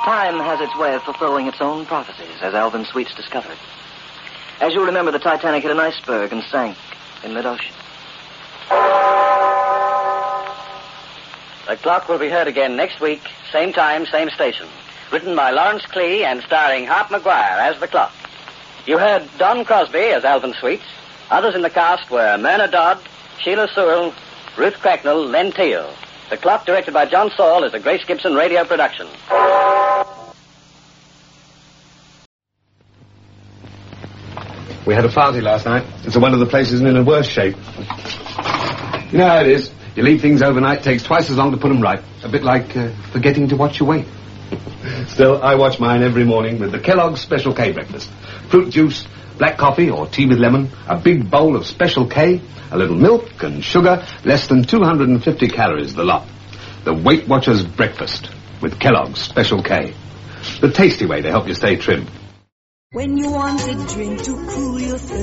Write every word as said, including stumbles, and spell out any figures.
Time has its way of fulfilling its own prophecies, as Alvin Sweets discovered. As you'll remember, the Titanic hit an iceberg and sank in mid-ocean. The Clock will be heard again next week, same time, same station. Written by Lawrence Klee and starring Hart McGuire as the Clock. You heard Don Crosby as Alvin Sweets. Others in the cast were Myrna Dodd, Sheila Sewell, Ruth Cracknell, Len Teal. The Clock, directed by John Saul, is a Grace Gibson radio production. We had a party last night. It's one of the places in a worse shape. You know how it is. You leave things overnight, takes twice as long to put them right. A bit like uh, forgetting to watch your weight. Still, I watch mine every morning with the Kellogg's Special K breakfast. Fruit juice, black coffee or tea with lemon, a big bowl of Special K, a little milk and sugar, less than two hundred fifty calories the lot. The Weight Watchers breakfast with Kellogg's Special K. The tasty way to help you stay trim. When you want a drink to cool your thirst.